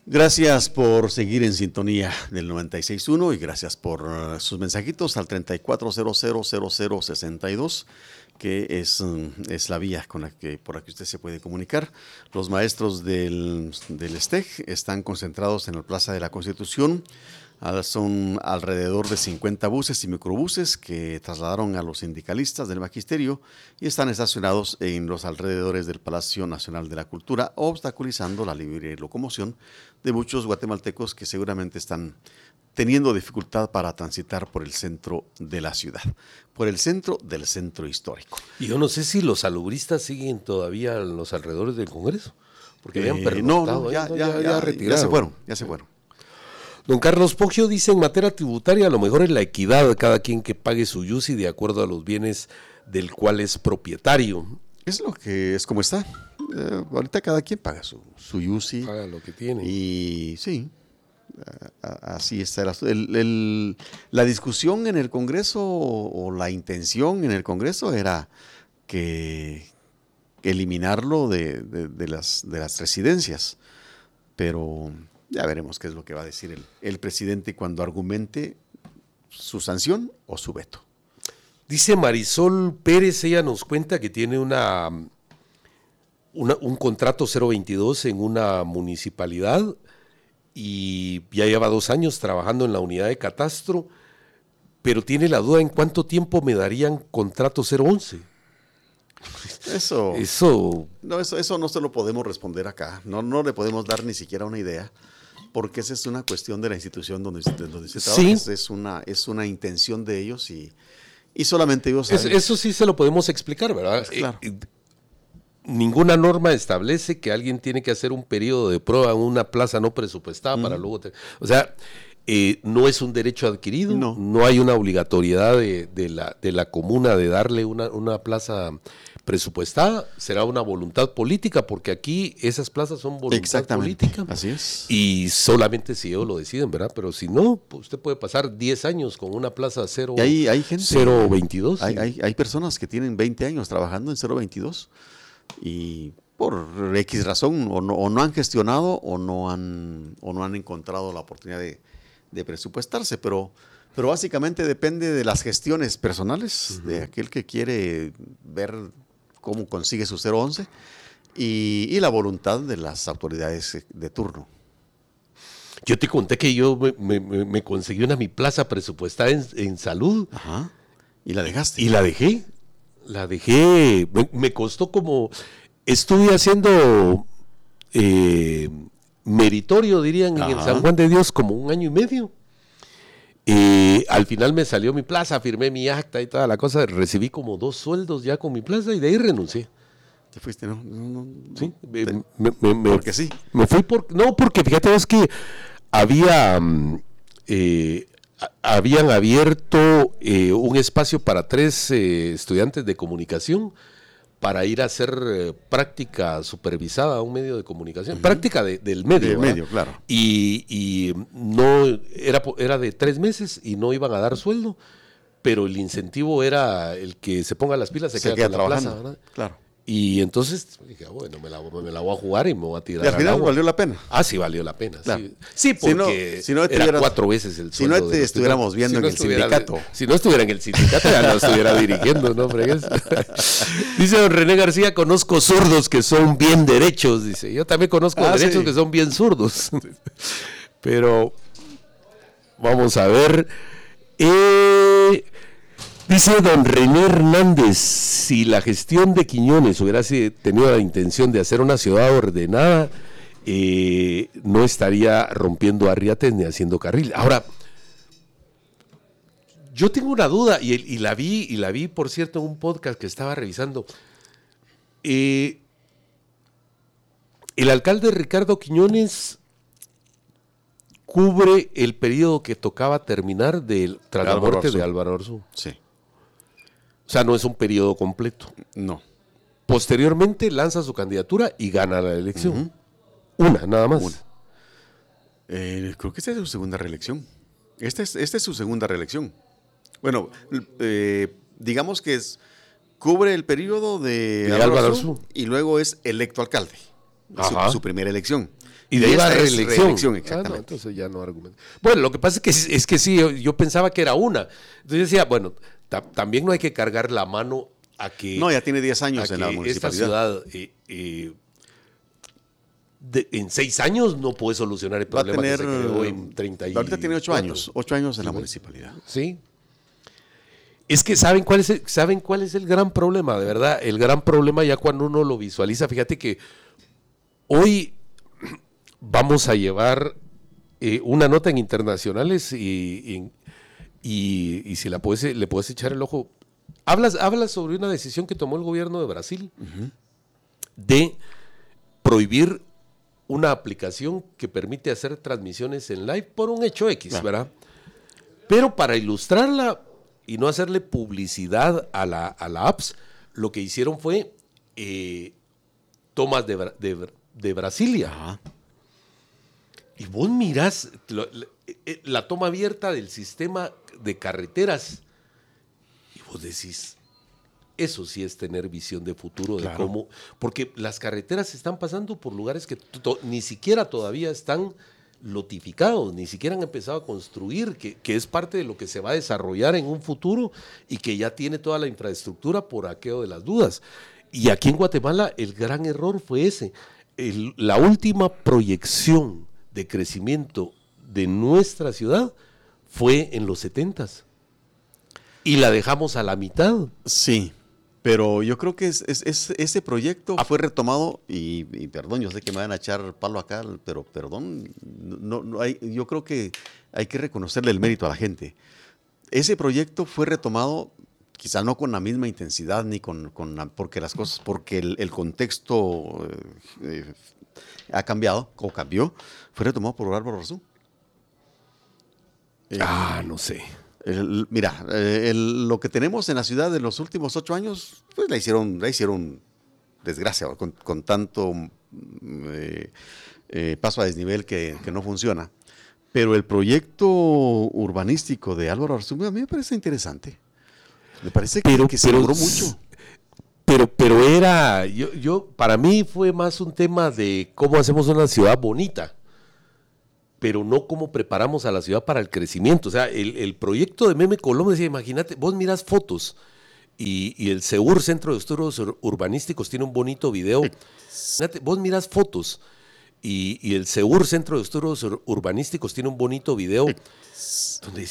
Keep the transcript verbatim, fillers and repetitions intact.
Gracias por seguir en sintonía del noventa y seis punto uno y gracias por uh, sus mensajitos al treinta y cuatro cero cero cero cero sesenta y dos, que es, um, es la vía con la que, por la que usted se puede comunicar. Los maestros del, del S T E C están concentrados en la Plaza de la Constitución. Son alrededor de cincuenta buses y microbuses que trasladaron a los sindicalistas del magisterio y están estacionados en los alrededores del Palacio Nacional de la Cultura, obstaculizando la libre locomoción de muchos guatemaltecos que seguramente están teniendo dificultad para transitar por el centro de la ciudad, por el centro del centro histórico. Y yo no sé si los salubristas siguen todavía en los alrededores del Congreso, porque habían Eh, pernoctado, no, no, ya, ¿eh? ya, ya, ya, ya, ya se fueron, ya se fueron. Don Carlos Poggio dice: en materia tributaria, a lo mejor es la equidad de cada quien que pague su yusi de acuerdo a los bienes del cual es propietario. Es lo que es como está. Eh, ahorita cada quien paga su, su yusi. Paga lo que tiene. Y sí, a, a, así está el, el, el, la discusión en el Congreso o, o la intención en el Congreso era que, que eliminarlo de, de, de, las, de las residencias. Pero ya veremos qué es lo que va a decir el, el presidente cuando argumente su sanción o su veto. Dice Marisol Pérez, ella nos cuenta que tiene una, una un contrato cero veintidós en una municipalidad y ya lleva dos años trabajando en la unidad de catastro, pero tiene la duda en cuánto tiempo me darían contrato cero once. Eso, eso, no, eso, eso no se lo podemos responder acá, no, no le podemos dar ni siquiera una idea, porque esa es una cuestión de la institución donde, donde se trabaja, sí. es, es, una, es una intención de ellos y, y solamente ellos saben. Es, eso sí se lo podemos explicar, ¿verdad? Pues claro. Eh, eh, ninguna norma establece que alguien tiene que hacer un periodo de prueba en una plaza no presupuestada mm. para luego... Te, o sea... Eh, no es un derecho adquirido, no, no hay una obligatoriedad de, de, la, de la comuna de darle una, una plaza presupuestada, será una voluntad política, porque aquí esas plazas son voluntad política. Así es. Y solamente si ellos lo deciden, ¿verdad? Pero si no, pues usted puede pasar diez años con una plaza cero, y hay, hay gente, cero veintidós. Hay, hay, hay personas que tienen veinte años trabajando en cero veintidós y por X razón o no, o no han gestionado o no han, o no han encontrado la oportunidad de de presupuestarse, pero, pero básicamente depende de las gestiones personales, uh-huh. de aquel que quiere ver cómo consigue su cero once y, y la voluntad de las autoridades de turno. Yo te conté que yo me, me, me conseguí una mi plaza presupuestada en, en salud. Ajá. ¿Y la dejaste? Y la dejé, la dejé, me, me costó como, estuve haciendo... Eh, meritorio, dirían, Ajá. en el San Juan de Dios, como un año y medio. Eh, al final me salió mi plaza, firmé mi acta y toda la cosa, recibí como dos sueldos ya con mi plaza y de ahí renuncié. ¿Te fuiste? No, no, no. Sí, te, me, me, me, porque sí. Me fui por, no, porque fíjate, es que había, eh, habían abierto eh, un espacio para tres eh, estudiantes de comunicación para ir a hacer eh, práctica supervisada a un medio de comunicación, uh-huh. práctica de, del medio. Del medio, claro. Y, y no era, era de tres meses y no iban a dar sueldo, pero el incentivo era el que se ponga las pilas, se, se queda, queda trabajando, la plaza, ¿verdad? Claro. Y entonces dije, bueno, me la, me la voy a jugar y me voy a tirar. ¿Y al final al valió la pena? Ah, sí, valió la pena. Claro. Sí. sí, porque si no, si no era cuatro veces el sueldo. Si no te estuviéramos viendo si no en el sindicato. De, si no estuviera en el sindicato, ya no estuviera dirigiendo, ¿no? Dice don René García, conozco zurdos que son bien derechos. Dice, yo también conozco ah, derechos sí. que son bien zurdos. Pero vamos a ver. Eh... Dice don René Hernández, si la gestión de Quiñones hubiera tenido la intención de hacer una ciudad ordenada, eh, no estaría rompiendo arriates ni haciendo carril. Ahora, yo tengo una duda, y, y la vi, y la vi, por cierto, en un podcast que estaba revisando. Eh, el alcalde Ricardo Quiñones cubre el periodo que tocaba terminar del, tras la muerte de Álvaro Arzú. Sí. O sea, no es un periodo completo. No. Posteriormente lanza su candidatura y gana la elección. Uh-huh. Una, nada más. Una. Eh, creo que esta es su segunda reelección. Esta es, esta es su segunda reelección. Bueno, eh, digamos que es, cubre el periodo de, de Álvaro Arzú y luego es electo alcalde. Su, su primera elección. Y de ahí va reelección. reelección exactamente. Ah, no, entonces ya no argumento. Bueno, lo que pasa es que, es que sí, yo, yo pensaba que era una. Entonces decía, bueno, ta, también no hay que cargar la mano a que... No, ya tiene diez años en la municipalidad. Esta ciudad... Eh, eh, De, en seis años no puede solucionar el problema tener, que se creó en treinta y cuatro. Ahorita tiene ocho años, ocho años en la municipalidad. Sí. Es que ¿saben cuál es, el, ¿saben cuál es el gran problema? De verdad, el gran problema ya cuando uno lo visualiza, fíjate que hoy vamos a llevar eh, una nota en internacionales y, y, y, y si la puedes, le puedes echar el ojo. Hablas, hablas sobre una decisión que tomó el gobierno de Brasil uh-huh. de prohibir una aplicación que permite hacer transmisiones en live por un hecho X, claro. ¿verdad? Pero para ilustrarla y no hacerle publicidad a la, a la apps, lo que hicieron fue eh, tomas de, de, de Brasilia. Ajá. Y vos mirás la, la, la toma abierta del sistema de carreteras y vos decís... Eso sí es tener visión de futuro, claro. de cómo, porque las carreteras están pasando por lugares que to, ni siquiera todavía están lotificados, ni siquiera han empezado a construir, que, que es parte de lo que se va a desarrollar en un futuro y que ya tiene toda la infraestructura por aquello de las dudas. Y aquí en Guatemala el gran error fue ese. El, la última proyección de crecimiento de nuestra ciudad fue en los setentas y la dejamos a la mitad. Sí. Pero yo creo que es, es, es, ese proyecto fue retomado, y, y perdón, yo sé que me van a echar palo acá, pero perdón, no, no hay, yo creo que hay que reconocerle el mérito a la gente. Ese proyecto fue retomado, quizá no con la misma intensidad, ni con, con la, porque las cosas, porque el, el contexto eh, ha cambiado, o cambió, fue retomado por Álvaro Arzú. Eh, ah, no sé. El, mira, el, lo que tenemos en la ciudad de los últimos ocho años, pues la hicieron, la hicieron desgracia, con, con tanto eh, eh, paso a desnivel que, que no funciona. Pero el proyecto urbanístico de Álvaro Arzú a mí me parece interesante. Me parece que, pero, que se pero, logró mucho. Pero, pero era, yo, yo, para mí fue más un tema de cómo hacemos una ciudad bonita, pero no cómo preparamos a la ciudad para el crecimiento. O sea, el, el proyecto de Meme Colón decía, imagínate, vos mirás fotos y, y el SEUR, Centro de Estudios Urbanísticos, tiene un bonito video. Imagínate, vos mirás fotos y, y el SEUR, Centro de Estudios Urbanísticos, tiene un bonito video donde